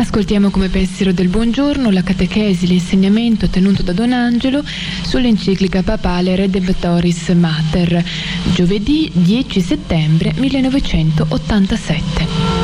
Ascoltiamo come pensiero del buongiorno la catechesi, l'insegnamento tenuto da Don Angelo sull'enciclica papale Redemptoris Mater, giovedì 10 settembre 1987.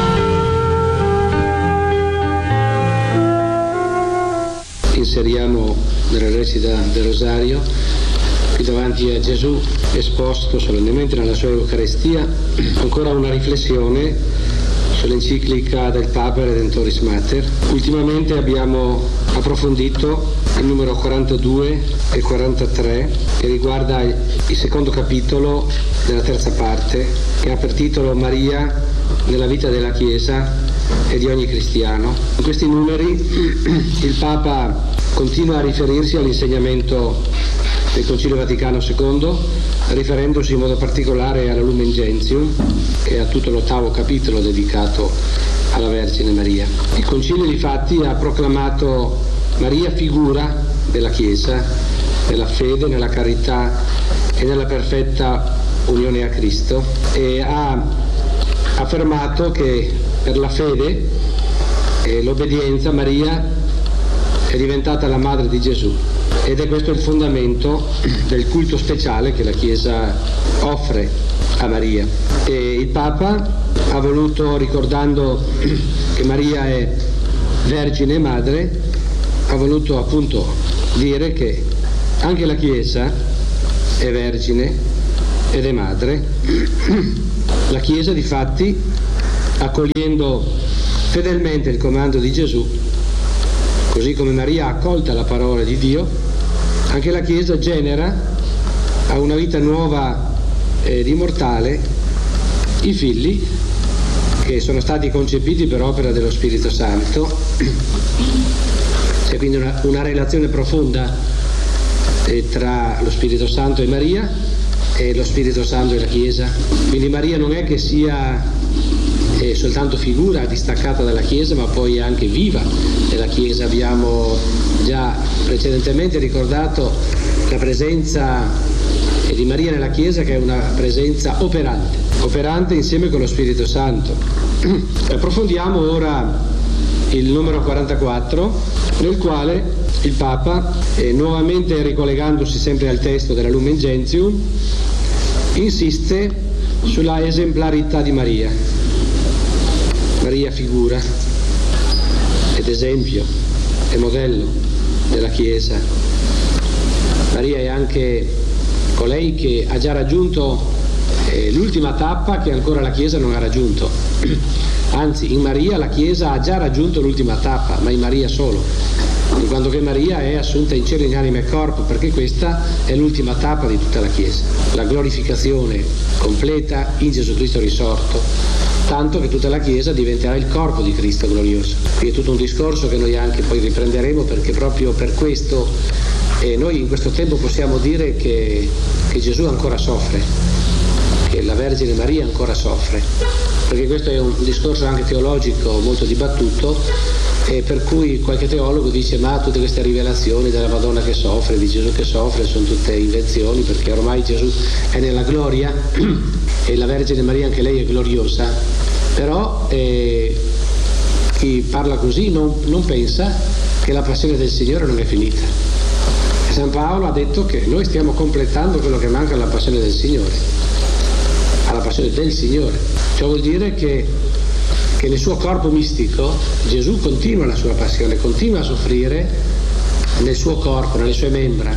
Inseriamo nella recita del Rosario, qui davanti a Gesù esposto solennemente nella sua Eucaristia, ancora una riflessione sull'enciclica del Papa Redemptoris Mater. Ultimamente abbiamo approfondito il numero 42 e 43 che riguarda il secondo capitolo della terza parte, che ha per titolo Maria nella vita della Chiesa e di ogni cristiano. In questi numeri il Papa continua a riferirsi all'insegnamento del Concilio Vaticano II, riferendosi in modo particolare alla Lumen Gentium, che ha tutto l'8° capitolo dedicato alla Vergine Maria. Il Concilio difatti ha proclamato Maria figura della Chiesa, nella fede, nella carità e nella perfetta unione a Cristo, e ha affermato che per la fede e l'obbedienza Maria è diventata la madre di Gesù, ed è questo il fondamento del culto speciale che la Chiesa offre a Maria. E il Papa ha voluto, ricordando che Maria è Vergine e Madre, ha voluto appunto dire che anche la Chiesa è Vergine ed è Madre. La Chiesa difatti, accogliendo fedelmente il comando di Gesù, così come Maria ha accolta la parola di Dio, anche la Chiesa genera a una vita nuova ed immortale i figli che sono stati concepiti per opera dello Spirito Santo. C'è quindi una relazione profonda tra lo Spirito Santo e Maria e lo Spirito Santo e la Chiesa. Quindi Maria non è che sia soltanto figura distaccata dalla Chiesa, ma poi anche viva della Chiesa. Abbiamo già precedentemente ricordato la presenza di Maria nella Chiesa, che è una presenza operante insieme con lo Spirito Santo. Approfondiamo ora il numero 44, nel quale il Papa, nuovamente ricollegandosi sempre al testo della Lumen Gentium, insiste sulla esemplarità di Maria. Maria figura ed esempio e modello della Chiesa. Maria è anche colei che ha già raggiunto l'ultima tappa che ancora la Chiesa non ha raggiunto. Anzi, in Maria la Chiesa ha già raggiunto l'ultima tappa, ma in Maria solo, in quanto che Maria è assunta in cielo in anima e corpo, perché questa è l'ultima tappa di tutta la Chiesa, la glorificazione completa in Gesù Cristo risorto, tanto che tutta la Chiesa diventerà il corpo di Cristo glorioso. Qui è tutto un discorso che noi anche poi riprenderemo, perché proprio per questo noi in questo tempo possiamo dire che Gesù ancora soffre, che la Vergine Maria ancora soffre, perché questo è un discorso anche teologico molto dibattuto, e per cui qualche teologo dice: ma tutte queste rivelazioni della Madonna che soffre, di Gesù che soffre, sono tutte invenzioni, perché ormai Gesù è nella gloria e la Vergine Maria anche lei è gloriosa. Però chi parla così non pensa che la passione del Signore non è finita. San Paolo ha detto che noi stiamo completando quello che manca alla passione del Signore, alla passione del Signore. Ciò vuol dire che nel suo corpo mistico Gesù continua la sua passione, continua a soffrire nel suo corpo, nelle sue membra.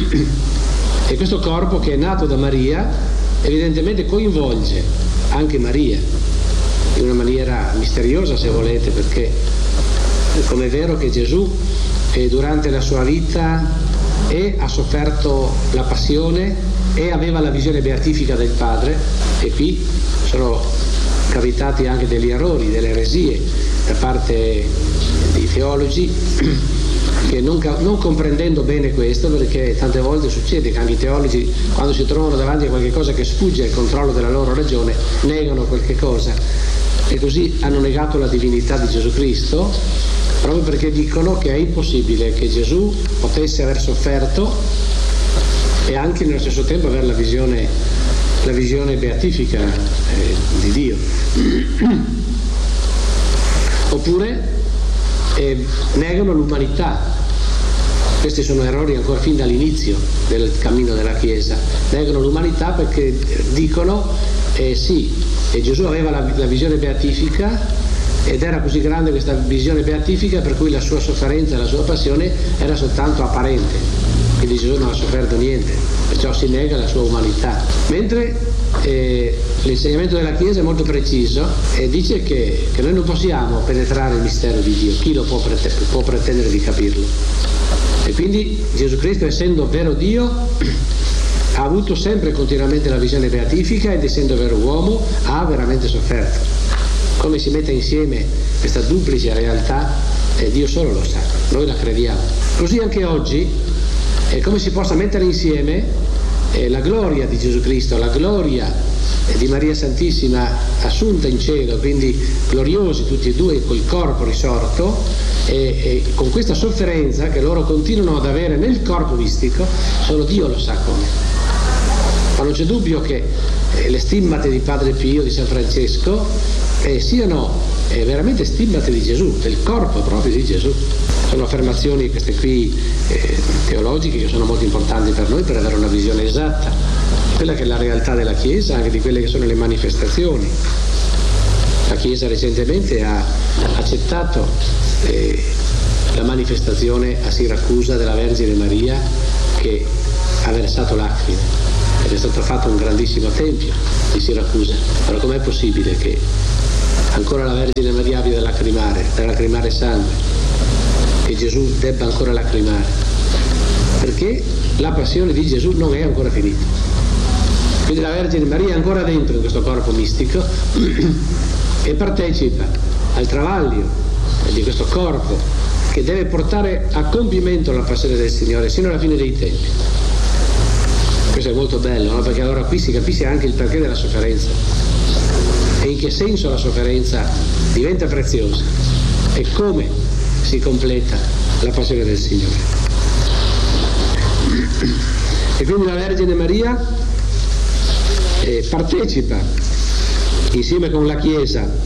E questo corpo, che è nato da Maria, evidentemente coinvolge anche Maria in una maniera misteriosa, se volete, perché come è vero che Gesù durante la sua vita ha sofferto la passione e aveva la visione beatifica del Padre, e qui sono capitati anche degli errori, delle eresie da parte dei teologi, che non comprendendo bene questo, perché tante volte succede che anche i teologi, quando si trovano davanti a qualche cosa che sfugge al controllo della loro ragione, negano qualche cosa, e così hanno negato la divinità di Gesù Cristo, proprio perché dicono che è impossibile che Gesù potesse aver sofferto e anche nello stesso tempo avere la visione beatifica di Dio. Oppure negano l'umanità. Questi sono errori ancora fin dall'inizio del cammino della Chiesa. Negano l'umanità perché dicono Gesù aveva la visione beatifica ed era così grande questa visione beatifica per cui la sua sofferenza e la sua passione era soltanto apparente, quindi Gesù non ha sofferto niente, perciò si nega la sua umanità. Mentre l'insegnamento della Chiesa è molto preciso e dice che noi non possiamo penetrare il mistero di Dio, chi lo può pretendere di capirlo? E quindi Gesù Cristo, essendo vero Dio, ha avuto sempre e continuamente la visione beatifica ed essendo vero uomo ha veramente sofferto. Come si mette insieme questa duplice realtà Dio solo lo sa, noi la crediamo. Così anche oggi come si possa mettere insieme la gloria di Gesù Cristo, la gloria di Maria Santissima assunta in cielo, quindi gloriosi tutti e due col corpo risorto, e con questa sofferenza che loro continuano ad avere nel corpo mistico, solo Dio lo sa come. Ma non c'è dubbio che le stimmate di Padre Pio, di San Francesco, siano veramente stimmate di Gesù, del corpo proprio di Gesù. Sono affermazioni queste qui teologiche che sono molto importanti per noi per avere una visione esatta di quella che è la realtà della Chiesa, anche di quelle che sono le manifestazioni. La Chiesa recentemente ha accettato la manifestazione a Siracusa della Vergine Maria che ha versato lacrime ed è stato fatto un grandissimo tempio di Siracusa. Allora com'è possibile che ancora la Vergine Maria abbia da lacrimare sangue, che Gesù debba ancora lacrimare? Perché la passione di Gesù non è ancora finita. Quindi la Vergine Maria è ancora dentro in questo corpo mistico e partecipa al travaglio di questo corpo che deve portare a compimento la passione del Signore sino alla fine dei tempi. Questo è molto bello, no? Perché allora qui si capisce anche il perché della sofferenza e in che senso la sofferenza diventa preziosa e come si completa la passione del Signore. E quindi la Vergine Maria partecipa insieme con la Chiesa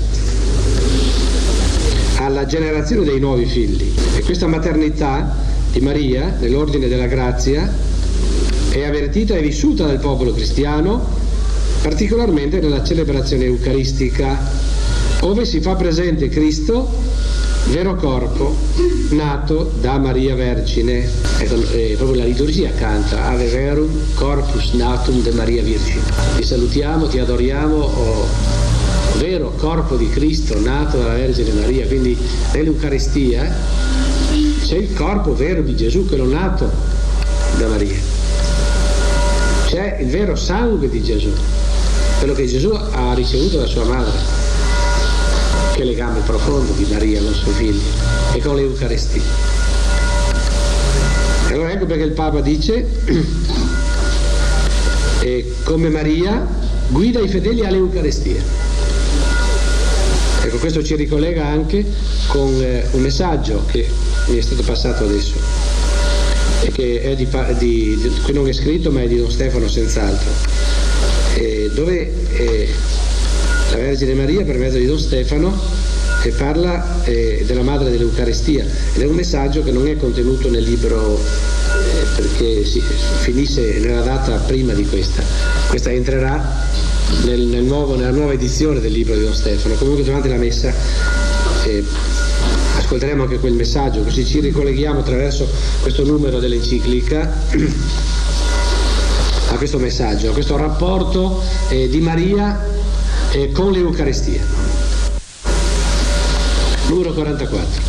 alla generazione dei nuovi figli, e questa maternità di Maria nell'ordine della grazia è avvertita e vissuta dal popolo cristiano, particolarmente nella celebrazione eucaristica, ove si fa presente Cristo, vero corpo, nato da Maria Vergine. Proprio la liturgia canta Ave Verum Corpus Natum de Maria Virgine. Ti salutiamo, ti adoriamo, vero corpo di Cristo nato dalla Vergine Maria. Quindi nell'Eucaristia c'è il corpo vero di Gesù, quello nato da Maria. C'è il vero sangue di Gesù, quello che Gesù ha ricevuto da sua madre. Che legame profondo di Maria con suo figlio e con l'Eucaristia. E allora ecco perché il Papa dice come Maria guida i fedeli all'Eucaristia. Ecco, questo ci ricollega anche con un messaggio che mi è stato passato adesso e che è qui non è scritto ma è di Don Stefano senz'altro, dove la Vergine Maria per mezzo di Don Stefano parla della madre dell'Eucaristia, ed è un messaggio che non è contenuto nel libro perché finisse nella data prima di questa entrerà nella nuova edizione del libro di Don Stefano. Comunque durante la messa ascolteremo anche quel messaggio, così ci ricolleghiamo attraverso questo numero dell'enciclica a questo messaggio, a questo rapporto di Maria con l'Eucaristia. Numero 44.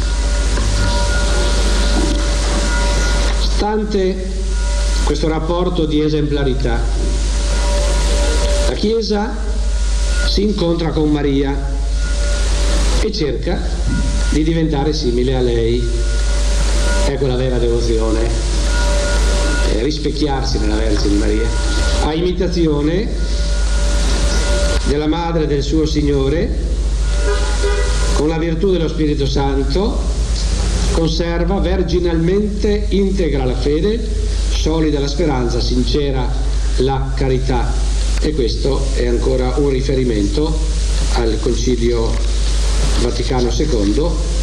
Stante questo rapporto di esemplarità, la Chiesa si incontra con Maria e cerca di diventare simile a lei. Ecco la vera devozione, rispecchiarsi nella Vergine Maria, a imitazione della madre del suo Signore. Con la virtù dello Spirito Santo conserva verginalmente integra la fede, solida la speranza, sincera la carità. E questo è ancora un riferimento al Concilio Vaticano II,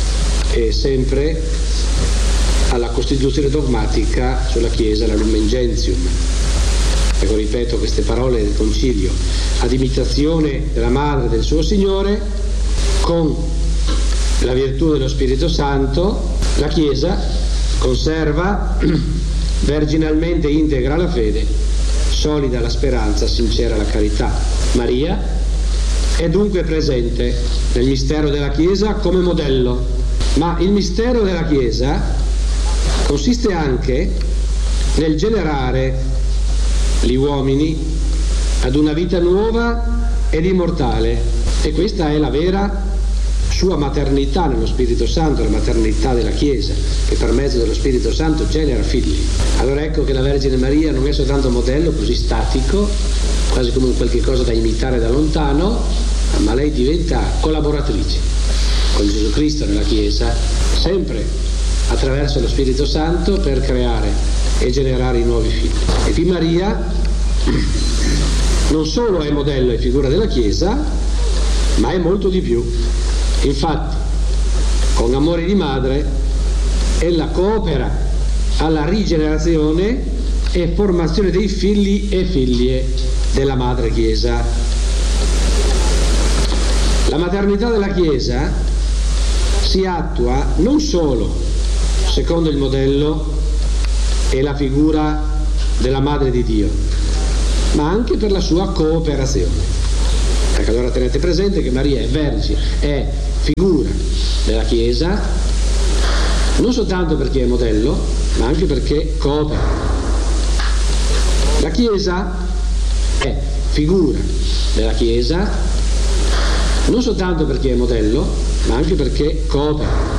e sempre alla Costituzione dogmatica sulla Chiesa, la Lumen Gentium. Ecco, ripeto queste parole del Concilio: ad imitazione della Madre del suo Signore, con la virtù dello Spirito Santo, la Chiesa conserva virginalmente integra la fede, solida la speranza, sincera la carità. Maria è dunque presente nel mistero della Chiesa come modello, ma il mistero della Chiesa consiste anche nel generare gli uomini ad una vita nuova ed immortale, e questa è la vera sua maternità nello Spirito Santo, la maternità della Chiesa, che per mezzo dello Spirito Santo genera figli. Allora ecco che la Vergine Maria non è soltanto un modello così statico, quasi come qualche cosa da imitare da lontano, ma lei diventa collaboratrice con Gesù Cristo nella Chiesa, sempre attraverso lo Spirito Santo, per creare e generare i nuovi figli. E qui Maria non solo è modello e figura della Chiesa, ma è molto di più. Infatti, con amore di madre, ella coopera alla rigenerazione e formazione dei figli e figlie della Madre Chiesa. La maternità della Chiesa si attua non solo secondo il modello e la figura della Madre di Dio, ma anche per la sua cooperazione. Ecco, allora tenete presente che Maria è vergine, è figura della Chiesa, non soltanto perché è modello, ma anche perché coopera. La Chiesa è figura della Chiesa, non soltanto perché è modello, ma anche perché coopera.